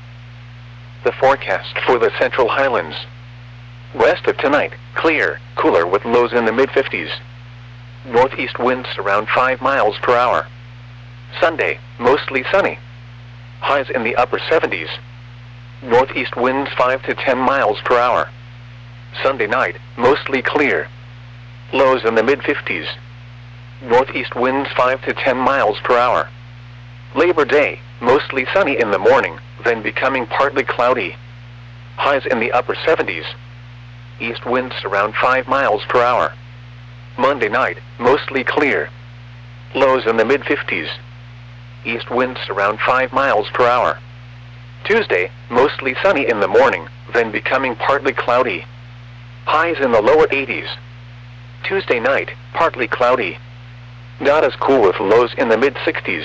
Speaker 1: The forecast for the Central Highlands. West of tonight, clear, cooler with lows in the mid-50s. Northeast winds around 5 miles per hour. Sunday, mostly sunny. Highs in the upper 70s. Northeast winds 5 to 10 miles per hour. Sunday night, mostly clear. Lows in the mid-50s. Northeast winds 5 to 10 miles per hour. Labor Day, mostly sunny in the morning, then becoming partly cloudy. Highs in the upper 70s. East winds around 5 miles per hour. Monday night, mostly clear. Lows in the mid-50s. East winds around 5 miles per hour. Tuesday, mostly sunny in the morning, then becoming partly cloudy. Highs in the lower 80s. Tuesday night, partly cloudy. Not as cool with lows in the mid-60s.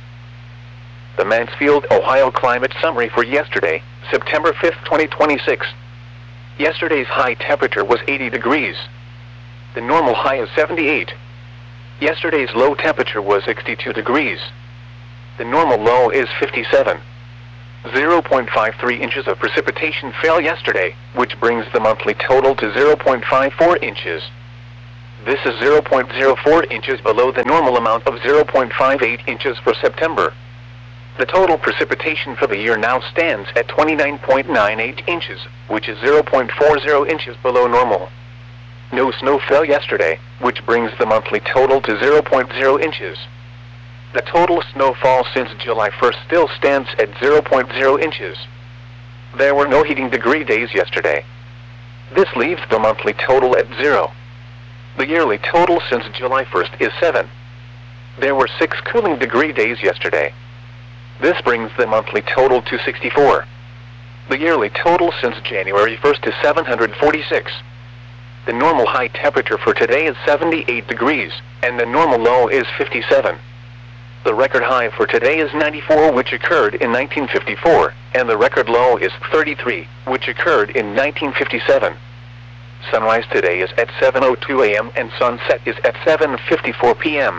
Speaker 1: The Mansfield, Ohio climate summary for yesterday, September 5, 2026. Yesterday's high temperature was 80 degrees. The normal high is 78. Yesterday's low temperature was 62 degrees. The normal low is 57. 0.53 inches of precipitation fell yesterday, which brings the monthly total to 0.54 inches. This is 0.04 inches below the normal amount of 0.58 inches for September. The total precipitation for the year now stands at 29.98 inches, which is 0.40 inches below normal. No snow fell yesterday, which brings the monthly total to 0.0 inches. The total snowfall since July 1st still stands at 0.0 inches. There were no heating degree days yesterday. This leaves the monthly total at 0. The yearly total since July 1st is 7. There were 6 cooling degree days yesterday. This brings the monthly total to 64. The yearly total since January 1st is 746. The normal high temperature for today is 78 degrees, and the normal low is 57. The record high for today is 94, which occurred in 1954, and the record low is 33, which occurred in 1957. Sunrise today is at 7:02 a.m. and sunset is at 7:54 p.m.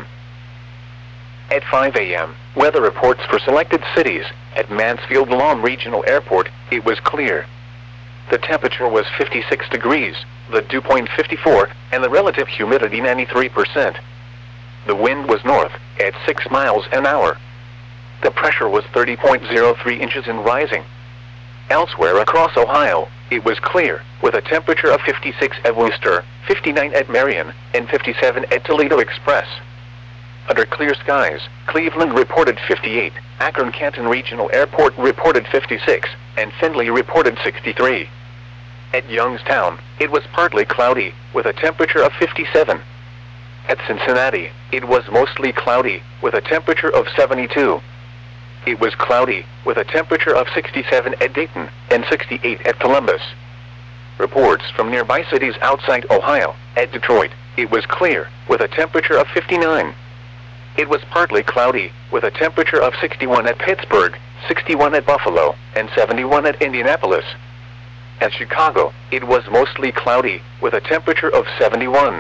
Speaker 1: At 5 a.m., weather reports for selected cities. At Mansfield Lawn Regional Airport, it was clear. The temperature was 56 degrees, the dew point 54, and the relative humidity 93%. The wind was north, at 6 miles an hour. The pressure was 30.03 inches and rising. Elsewhere across Ohio, it was clear, with a temperature of 56 at Wooster, 59 at Marion, and 57 at Toledo Express. Under clear skies, Cleveland reported 58, Akron-Canton Regional Airport reported 56, and Findlay reported 63. At Youngstown, it was partly cloudy, with a temperature of 57. At Cincinnati, it was mostly cloudy, with a temperature of 72. It was cloudy, with a temperature of 67 at Dayton, and 68 at Columbus. Reports from nearby cities outside Ohio. At Detroit, it was clear, with a temperature of 59. It was partly cloudy, with a temperature of 61 at Pittsburgh, 61 at Buffalo, and 71 at Indianapolis. At Chicago, it was mostly cloudy, with a temperature of 71.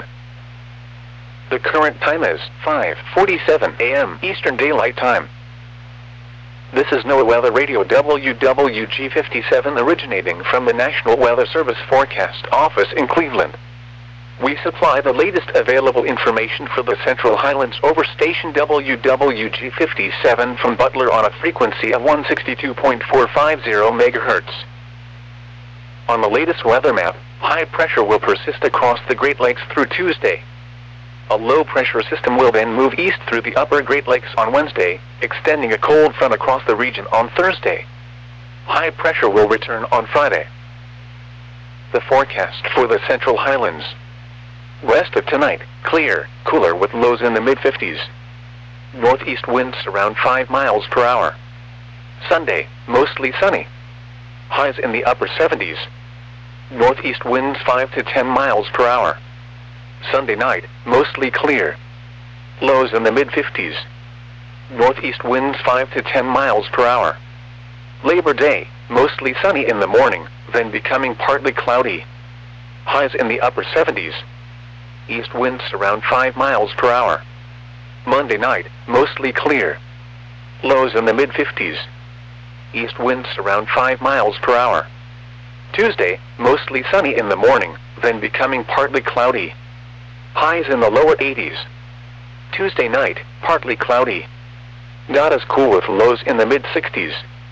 Speaker 1: The current time is 5:47 a.m. Eastern Daylight Time. This is NOAA Weather Radio WWG57 originating from the National Weather Service Forecast Office in Cleveland. We supply the latest available information for the Central Highlands over station WWG57 from Butler on a frequency of 162.450 MHz. On the latest weather map, high pressure will persist across the Great Lakes through Tuesday. A low-pressure system will then move east through the upper Great Lakes on Wednesday, extending a cold front across the region on Thursday. High pressure will return on Friday. The forecast for the Central Highlands. West of tonight, clear, cooler with lows in the mid-50s. Northeast winds around 5 miles per hour. Sunday, mostly sunny. Highs in the upper 70s. Northeast winds 5 to 10 miles per hour. Sunday night, mostly clear. Lows in the mid-50s. Northeast winds 5 to 10 miles per hour. Labor Day, mostly sunny in the morning, then becoming partly cloudy. Highs in the upper 70s. East winds around 5 miles per hour. Monday night, mostly clear. Lows in the mid-50s. East winds around 5 miles per hour. Tuesday, mostly sunny in the morning, then becoming partly cloudy. Highs in the lower 80s. Tuesday night, partly cloudy. Not as cool with lows in the mid-60s.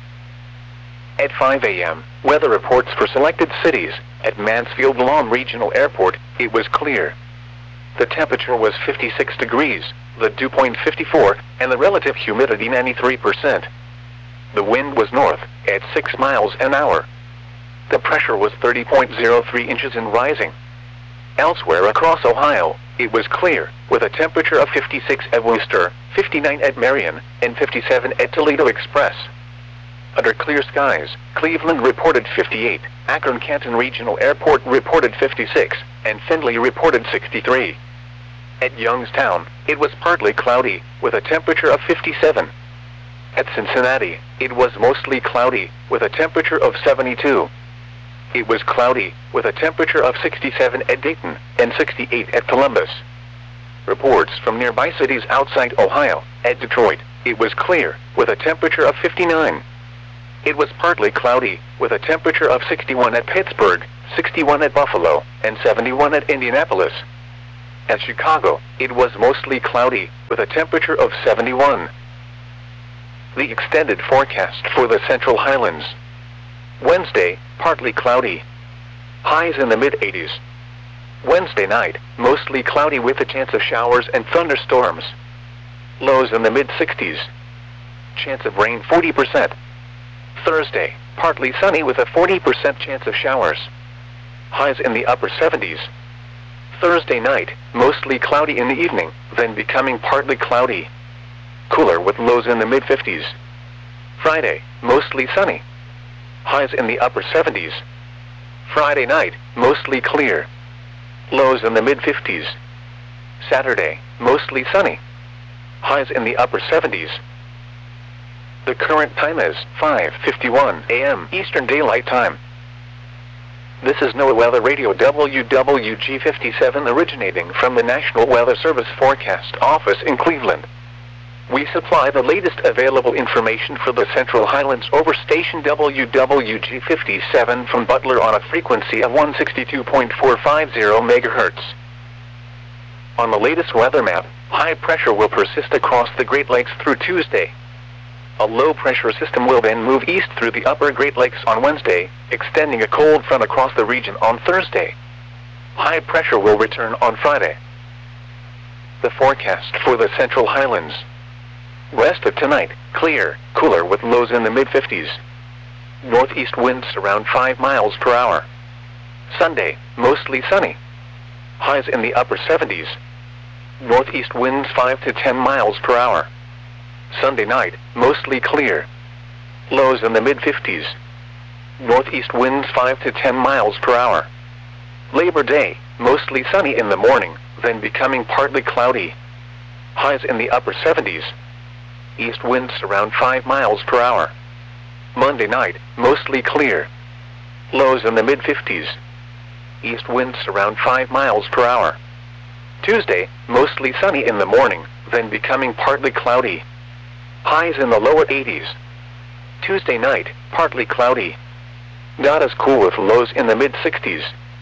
Speaker 1: At 5 a.m., weather reports for selected cities. At Mansfield Lawn Regional Airport, it was clear. The temperature was 56 degrees, the dew point 54, and the relative humidity 93%. The wind was north, at 6 miles an hour. The pressure was 30.03 inches and rising. Elsewhere across Ohio, it was clear, with a temperature of 56 at Wooster, 59 at Marion, and 57 at Toledo Express. Under clear skies, Cleveland reported 58, Akron-Canton Regional Airport reported 56, and Findlay reported 63. At Youngstown, it was partly cloudy, with a temperature of 57. At Cincinnati, it was mostly cloudy, with a temperature of 72. It was cloudy, with a temperature of 67 at Dayton, and 68 at Columbus. Reports from nearby cities outside Ohio. At Detroit, it was clear, with a temperature of 59. it was partly cloudy, with a temperature of 61 at Pittsburgh, 61 at Buffalo, and 71 at Indianapolis. At Chicago, it was mostly cloudy, with a temperature of 71. The extended forecast for the Central Highlands. Wednesday, partly cloudy. Highs in the mid-80s. Wednesday night, mostly cloudy with a chance of showers and thunderstorms. Lows in the mid-60s. Chance of rain 40%. Thursday, partly sunny with a 40% chance of showers. Highs in the upper 70s. Thursday night, mostly cloudy in the evening, then becoming partly cloudy. Cooler with lows in the mid-50s. Friday, mostly sunny. Highs in the upper 70s. Friday night, mostly clear. Lows in the mid-50s. Saturday, mostly sunny. Highs in the upper 70s. The current time is 5:51 a.m. Eastern Daylight Time. This is NOAA Weather Radio WWG57 originating from the National Weather Service Forecast Office in Cleveland. We supply the latest available information for the Central Highlands over station WWG57 from Butler on a frequency of 162.450 MHz. On the latest weather map, high pressure will persist across the Great Lakes through Tuesday. A low-pressure system will then move east through the upper Great Lakes on Wednesday, extending a cold front across the region on Thursday. High pressure will return on Friday. The forecast for the Central Highlands. West of tonight, clear, cooler with lows in the mid-50s. Northeast winds around 5 miles per hour. Sunday, mostly sunny. Highs in the upper 70s. Northeast winds 5 to 10 miles per hour. Sunday night, mostly clear. Lows in the mid-50s. Northeast winds 5 to 10 miles per hour. Labor Day, mostly sunny in the morning, then becoming partly cloudy. Highs in the upper 70s. East winds around 5 miles per hour. Monday night, mostly clear. Lows in the mid-50s. East winds around 5 miles per hour. Tuesday, mostly sunny in the morning, then becoming partly cloudy. Highs in the lower 80s. Tuesday night, partly cloudy. Not as cool with lows in the mid-60s.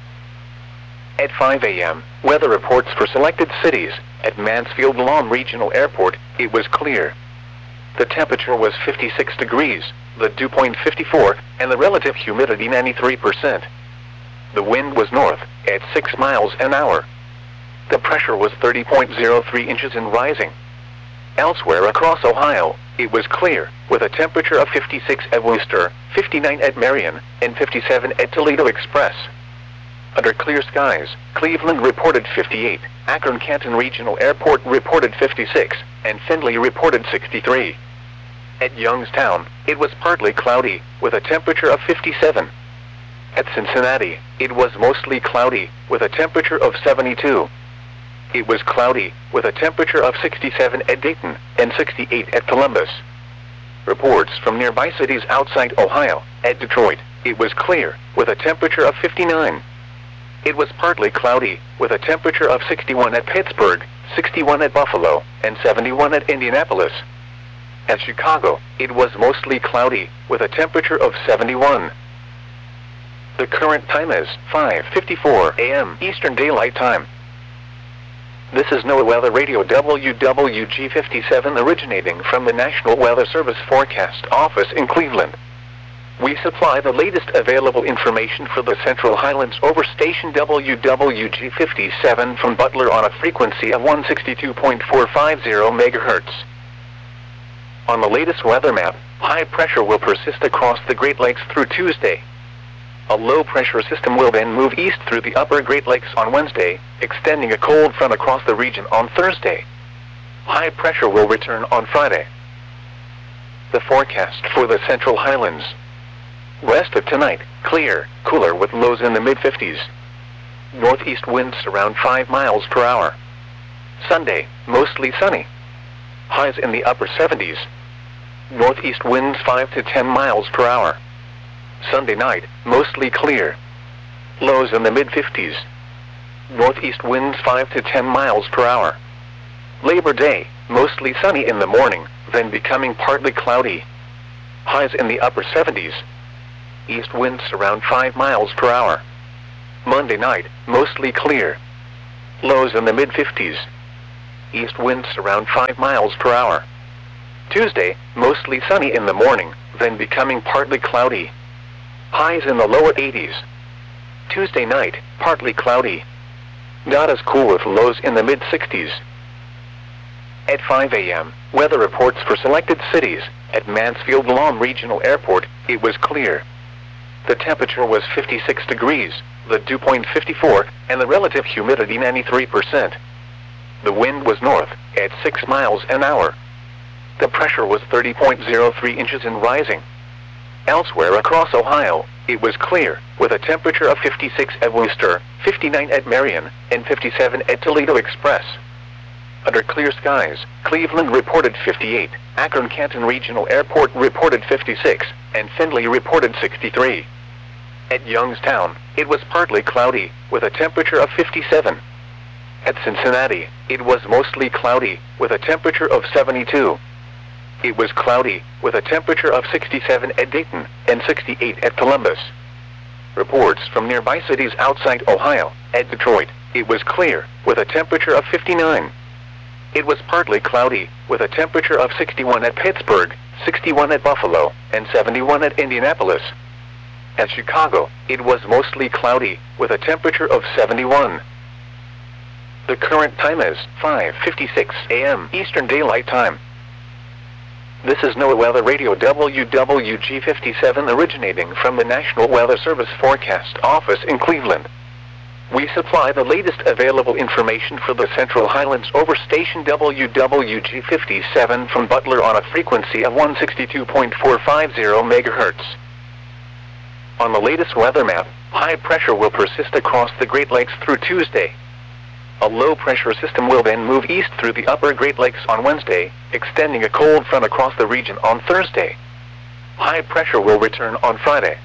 Speaker 1: At 5 a.m., weather reports for selected cities. At Mansfield Lawn Regional Airport, it was clear. The temperature was 56 degrees, the dew point 54, and the relative humidity 93%. The wind was north, at 6 miles an hour. The pressure was 30.03 inches and rising. Elsewhere across Ohio, it was clear, with a temperature of 56 at Wooster, 59 at Marion, and 57 at Toledo Express. Under clear skies, Cleveland reported 58, Akron-Canton Regional Airport reported 56, and Findlay reported 63. At Youngstown, it was partly cloudy, with a temperature of 57. At Cincinnati, it was mostly cloudy, with a temperature of 72. It was cloudy, with a temperature of 67 at Dayton, and 68 at Columbus. Reports from nearby cities outside Ohio. At Detroit, it was clear, with a temperature of 59. It was partly cloudy, with a temperature of 61 at Pittsburgh, 61 at Buffalo, and 71 at Indianapolis. At Chicago, it was mostly cloudy, with a temperature of 71. The current time is 5:54 a.m. Eastern Daylight Time. This is NOAA Weather Radio WWG57 originating from the National Weather Service Forecast Office in Cleveland. We supply the latest available information for the Central Highlands over station WWG57 from Butler on a frequency of 162.450 MHz. On the latest weather map, high pressure will persist across the Great Lakes through Tuesday. A low-pressure system will then move east through the upper Great Lakes on Wednesday, extending a cold front across the region on Thursday. High pressure will return on Friday. The forecast for the Central Highlands. West of tonight, clear, cooler with lows in the mid-50s. Northeast winds around 5 miles per hour. Sunday, mostly sunny. Highs in the upper 70s. Northeast winds 5 to 10 miles per hour. Sunday night, mostly clear. Lows in the mid-50s. Northeast winds 5 to 10 miles per hour. Labor Day, mostly sunny in the morning, then becoming partly cloudy. highs in the upper 70s. East winds around 5 miles per hour. Monday night, mostly clear. Lows in the mid-50s. East winds around 5 miles per hour. Tuesday, mostly sunny in the morning, then becoming partly cloudy. Highs in the lower 80s. Tuesday night, partly cloudy. Not as cool with lows in the mid-60s. At 5 a.m., weather reports for selected cities. At Mansfield-Lam Regional Airport, it was clear. The temperature was 56 degrees, the dew point 54, and the relative humidity 93%. The wind was north, at 6 miles an hour. The pressure was 30.03 inches and rising. Elsewhere across Ohio, it was clear, with a temperature of 56 at Wooster, 59 at Marion, and 57 at Toledo Express. Under clear skies, Cleveland reported 58, Akron-Canton Regional Airport reported 56, and Findlay reported 63. At Youngstown, it was partly cloudy, with a temperature of 57. At Cincinnati, it was mostly cloudy, with a temperature of 72. It was cloudy, with a temperature of 67 at Dayton, and 68 at Columbus. Reports from nearby cities outside Ohio. At Detroit, it was clear, with a temperature of 59. It was partly cloudy, with a temperature of 61 at Pittsburgh, 61 at Buffalo, and 71 at Indianapolis. At Chicago, it was mostly cloudy, with a temperature of 71. The current time is 5:56 a.m. Eastern Daylight Time. This is NOAA Weather Radio WWG57 originating from the National Weather Service Forecast Office in Cleveland. We supply the latest available information for the Central Highlands over station WWG57 from Butler on a frequency of 162.450 MHz. On the latest weather map, high pressure will persist across the Great Lakes through Tuesday. A low-pressure system will then move east through the upper Great Lakes on Wednesday, extending a cold front across the region on Thursday. High pressure will return on Friday.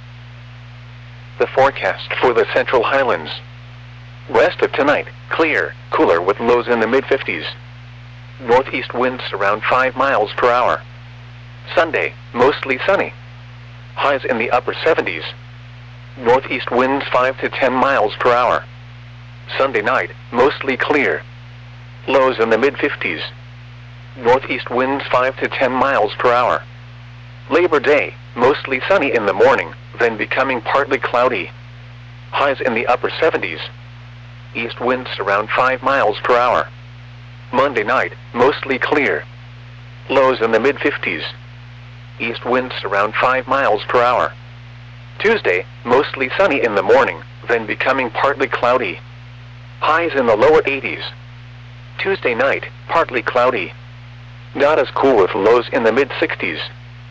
Speaker 1: The forecast for the Central Highlands. Rest of tonight, clear, cooler with lows in the mid-50s. Northeast winds around 5 miles per hour. Sunday, mostly sunny. Highs in the upper 70s. Northeast winds 5 to 10 miles per hour. Sunday night, mostly clear. Lows in the mid-50s. Northeast winds 5 to 10 miles per hour. Labor Day, mostly sunny in the morning, then becoming partly cloudy. Highs in the upper 70s. East winds around 5 miles per hour. Monday night, mostly clear. Lows in the mid-50s. East winds around 5 miles per hour. Tuesday, mostly sunny in the morning, then becoming partly cloudy. Highs in the lower 80s. Tuesday night, partly cloudy. Not as cool with lows in the mid-60s.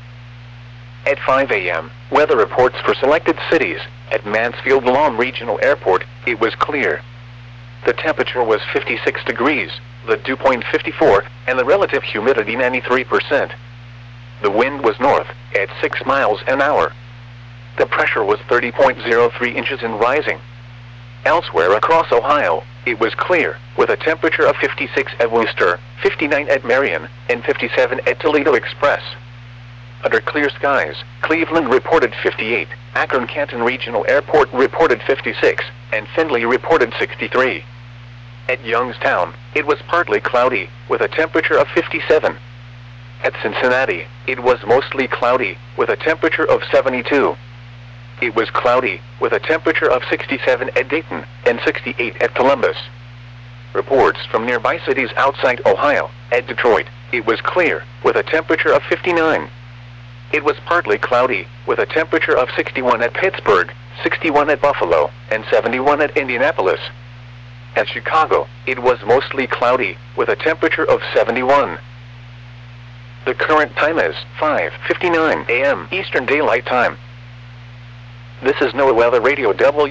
Speaker 1: At 5 a.m., weather reports for selected cities. At Mansfield-Lam Regional Airport, it was clear. The temperature was 56 degrees, the dew point 54, and the relative humidity 93%. The wind was north, at 6 miles an hour. The pressure was 30.03 inches and rising. Elsewhere across Ohio, it was clear, with a temperature of 56 at Wooster, 59 at Marion, and 57 at Toledo Express. Under clear skies, Cleveland reported 58, Akron-Canton Regional Airport reported 56, and Findlay reported 63. At Youngstown, it was partly cloudy, with a temperature of 57. At Cincinnati, it was mostly cloudy, with a temperature of 72. It was cloudy, with a temperature of 67 at Dayton, and 68 at Columbus. Reports from nearby cities outside Ohio. At Detroit, it was clear, with a temperature of 59. It was partly cloudy, with a temperature of 61 at Pittsburgh, 61 at Buffalo, and 71 at Indianapolis. At Chicago, it was mostly cloudy, with a temperature of 71. The current time is 5:59 a.m. Eastern Daylight Time. This is NOAA Weather Radio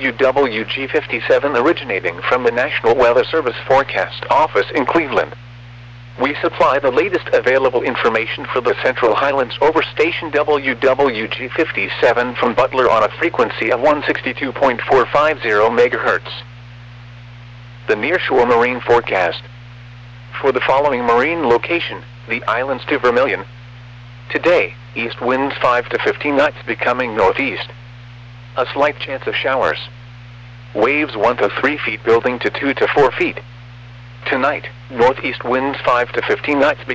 Speaker 1: WWG57 originating from the National Weather Service Forecast Office in Cleveland. We supply the latest available information for the Central Highlands over station WWG57 from Butler on a frequency of 162.450 MHz. The Nearshore Marine Forecast. For the following marine location, the islands to Vermilion. Today, East winds 5 to 15 knots becoming northeast. A slight chance of showers. Waves 1 to 3 feet building to 2 to 4 feet. Tonight, northeast winds 5 to 15 knots